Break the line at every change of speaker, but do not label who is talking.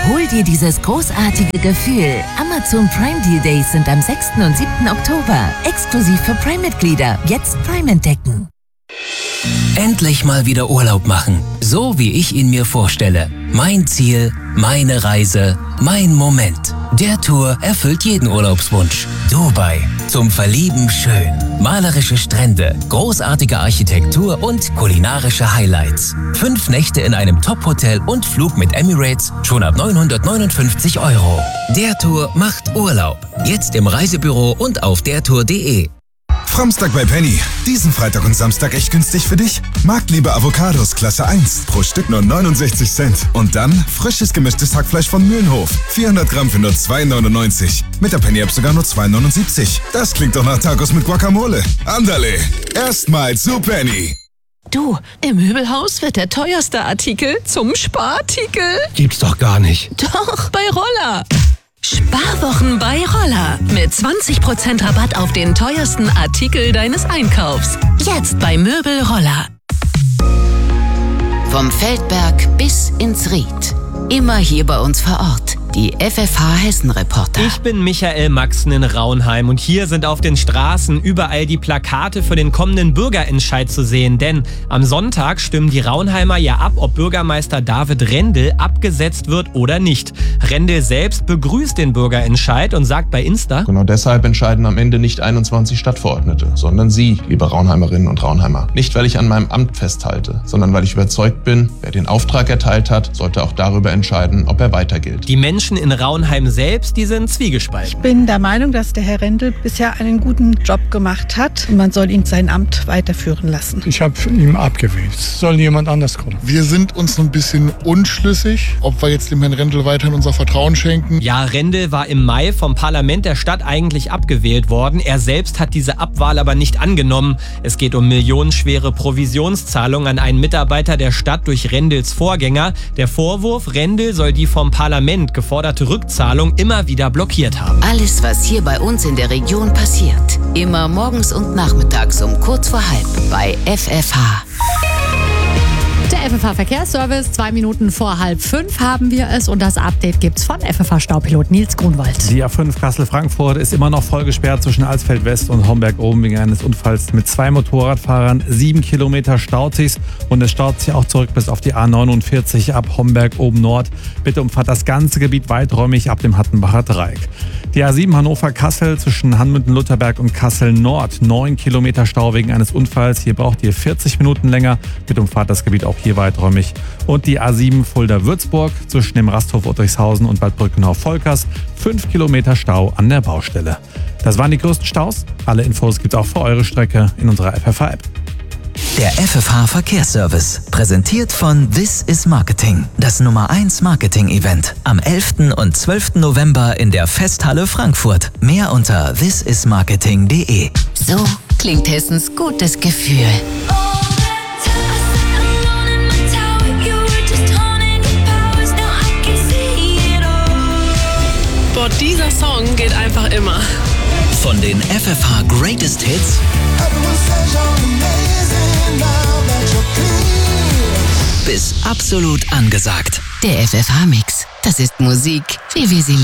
Hol dir dieses großartige Gefühl. Amazon Prime Deal Days sind am 6. und 7. Oktober. Exklusiv für Prime-Mitglieder. Jetzt Prime entdecken.
Endlich mal wieder Urlaub machen. So wie ich ihn mir vorstelle. Mein Ziel, meine Reise, mein Moment. Der Tour erfüllt jeden Urlaubswunsch. Dubai. Zum Verlieben schön. Malerische Strände, großartige Architektur und kulinarische Highlights. 5 Nächte in einem Top-Hotel und Flug mit Emirates schon ab 959 €. Der Tour macht Urlaub. Jetzt im Reisebüro und auf dertour.de.
Framstag bei Penny. Diesen Freitag und Samstag echt günstig für dich? Marktliebe Avocados Klasse 1. Pro Stück nur 69 Cent. Und dann frisches gemischtes Hackfleisch von Mühlenhof. 400 Gramm für nur 2,99. Mit der Penny-App sogar nur 2,79. Das klingt doch nach Tacos mit Guacamole. Andale, erstmal zu Penny.
Du, im Möbelhaus wird der teuerste Artikel zum Sparartikel.
Gibt's doch gar nicht.
Doch, bei Roller. Sparwochen bei Roller. Mit 20% Rabatt auf den teuersten Artikel deines Einkaufs. Jetzt bei Möbel Roller.
Vom Feldberg bis ins Ried. Immer hier bei uns vor Ort. Die FFH Hessen-Reporter.
Ich bin Michael Maxen in Raunheim und hier sind auf den Straßen überall die Plakate für den kommenden Bürgerentscheid zu sehen. Denn am Sonntag stimmen die Raunheimer ja ab, ob Bürgermeister David Rendel abgesetzt wird oder nicht. Rendel selbst begrüßt den Bürgerentscheid und sagt bei Insta:
Genau deshalb entscheiden am Ende nicht 21 Stadtverordnete, sondern Sie, liebe Raunheimerinnen und Raunheimer. Nicht, weil ich an meinem Amt festhalte, sondern weil ich überzeugt bin, wer den Auftrag erteilt hat, sollte auch darüber entscheiden, ob er weiter gilt.
Die Menschen in Raunheim selbst, die sind zwiegespalten.
Ich bin der Meinung, dass der Herr Rendel bisher einen guten Job gemacht hat und man soll ihn sein Amt weiterführen lassen.
Ich habe ihn abgewählt. Es soll jemand anders kommen.
Wir sind uns ein bisschen unschlüssig, ob wir jetzt dem Herrn Rendel weiterhin unser Vertrauen schenken.
Ja, Rendel war im Mai vom Parlament der Stadt eigentlich abgewählt worden. Er selbst hat diese Abwahl aber nicht angenommen. Es geht um millionenschwere Provisionszahlungen an einen Mitarbeiter der Stadt durch Rendels Vorgänger. Der Vorwurf, Rendel soll die vom Parlament geforderte Rückzahlung immer wieder blockiert haben.
Alles, was hier bei uns in der Region passiert. Immer morgens und nachmittags um kurz vor halb bei FFH.
Der FFH-Verkehrsservice, 2 Minuten vor 4:30 haben wir es und das Update gibt's von FFH-Staupilot Nils Grunwald.
Die A5 Kassel-Frankfurt ist immer noch voll gesperrt zwischen Alsfeld West und Homberg oben wegen eines Unfalls mit 2 Motorradfahrern. 7 Kilometer staut sich's und es staut sich auch zurück bis auf die A49 ab Homberg oben Nord. Bitte umfahrt das ganze Gebiet weiträumig ab dem Hattenbacher Dreieck. Die A7 Hannover-Kassel zwischen Hanmünden-Lutherberg und Kassel Nord. 9 Kilometer Stau wegen eines Unfalls. Hier braucht ihr 40 Minuten länger. Bitte umfahrt das Gebiet auch hier weiträumig. Und die A7 Fulda-Würzburg zwischen dem Rasthof Uttrichshausen und Bad Brückenau-Volkers. 5 Kilometer Stau an der Baustelle. Das waren die größten Staus. Alle Infos gibt's auch für eure Strecke in unserer FFH-App.
Der FFH Verkehrsservice, präsentiert von This is Marketing, das Nummer 1 Marketing-Event. Am 11. und 12. November in der Festhalle Frankfurt. Mehr unter thisismarketing.de.
So klingt Hessens gutes Gefühl.
Boah, dieser Song geht einfach immer.
Von den FFH Greatest Hits bis absolut angesagt.
Der FFH-Mix, das ist Musik, wie wir sie